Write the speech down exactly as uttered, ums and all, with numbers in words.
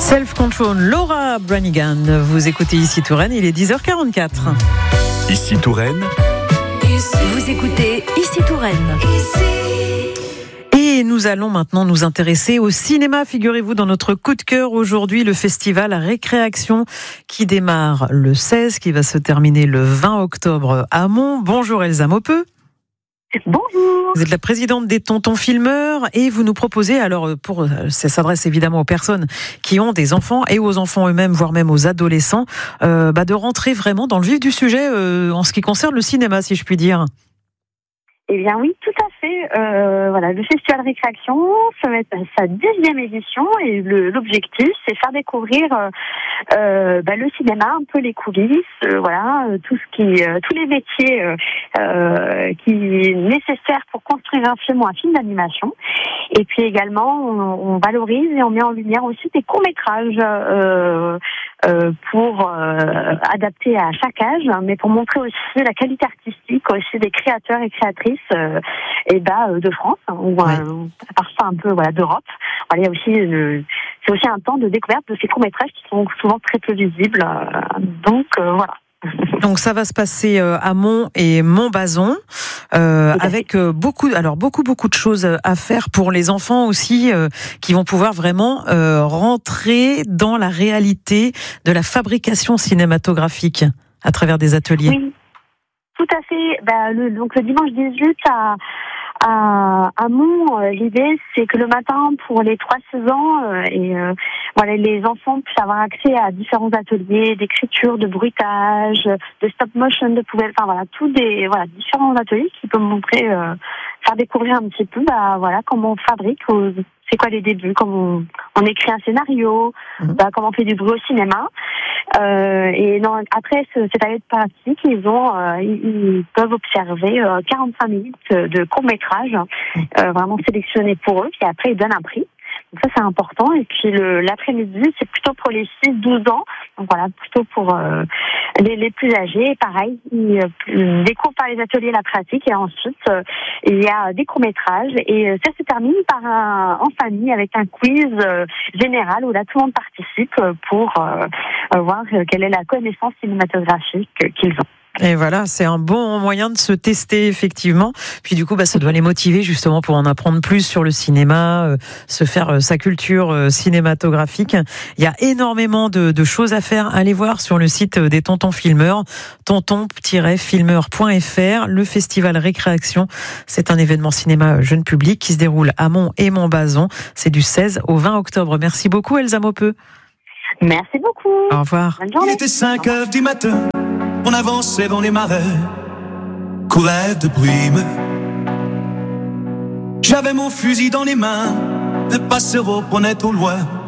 Self-Control, Laura Branigan. Vous écoutez Ici Touraine, il est dix heures quarante-quatre. Ici Touraine. Vous écoutez Ici Touraine. Et nous allons maintenant nous intéresser au cinéma. Figurez-vous, dans notre coup de cœur aujourd'hui, le festival Récréation qui démarre le seize, qui va se terminer le vingt octobre à Mons. Bonjour Elsa Maupeux. Bonjour. Vous êtes la présidente des Tontons Filmeurs et vous nous proposez, alors pour, ça s'adresse évidemment aux personnes qui ont des enfants et aux enfants eux-mêmes, voire même aux adolescents, euh, bah de rentrer vraiment dans le vif du sujet euh, en ce qui concerne le cinéma, si je puis dire. Eh bien oui, tout à fait. Euh, voilà, le Festival Récréation, ça va être sa dixième édition et le, l'objectif, c'est faire découvrir euh, euh, bah, le cinéma, un peu les coulisses, euh, voilà, euh, tout ce qui, euh, tous les métiers euh, euh, qui nécessaires pour construire un film ou un film d'animation. Et puis également, on, on valorise et on met en lumière aussi des courts-métrages euh, euh, pour euh, adapter à chaque âge, mais pour montrer aussi la qualité artistique aussi des créateurs et créatrices euh, et bah, euh, de France, hein, ou ouais. euh, parfois un peu voilà, d'Europe. Voilà, il y a aussi une, c'est aussi un temps de découverte de ces courts-métrages qui sont souvent très peu visibles. Euh, donc euh, voilà. Donc ça va se passer à Mons et Montbazon, euh, avec beaucoup, alors beaucoup beaucoup de choses à faire pour les enfants aussi, euh, qui vont pouvoir vraiment euh, rentrer dans la réalité de la fabrication cinématographique à travers des ateliers. Oui, tout à fait. Bah, le, donc le dimanche dix-huit à À, à Mons, euh, l'idée c'est que le matin pour les trois six ans euh, et euh, voilà, les enfants puissent avoir accès à différents ateliers d'écriture, de bruitage, de stop motion, de poubelle, enfin voilà, tous des voilà différents ateliers qui peuvent montrer, euh, faire découvrir un petit peu bah voilà comment on fabrique, euh, c'est quoi les débuts, comment on, on écrit un scénario, mmh. bah, comment on fait du bruit au cinéma. Euh, et non, après ce, cette année de pratique, ils ont, euh, ils, ils peuvent observer euh, quarante-cinq minutes de court métrage, euh, vraiment sélectionnés pour eux. Puis après, ils donnent un prix. Donc ça, c'est important. Et puis le, l'après-midi, c'est plutôt pour les six douze ans. Donc voilà, plutôt pour euh, les, les plus âgés. Et pareil, ils euh, découvrent par les ateliers la pratique. Et ensuite, euh, il y a des courts-métrages. Et euh, ça se termine par un, en famille avec un quiz euh, général où là, tout le monde participe pour euh, voir quelle est la connaissance cinématographique qu'ils ont. Et voilà, c'est un bon moyen de se tester effectivement. Puis du coup, bah, ça doit les motiver justement pour en apprendre plus sur le cinéma, euh, se faire euh, sa culture euh, cinématographique. Il y a énormément de, de choses à faire. Allez voir sur le site des Tontons Filmeurs, tonton tiret filmeur point f r. Le festival Récréation, c'est un événement cinéma jeune public qui se déroule à Mons et Montbazon. C'est du seize au vingt octobre. Merci beaucoup Elsa Maupeux. Merci beaucoup. Au revoir. Bonne journée. Il était cinq heures du matin. On avançait dans les marais, courait de brume. J'avais mon fusil dans les mains, le passereau prenait au loin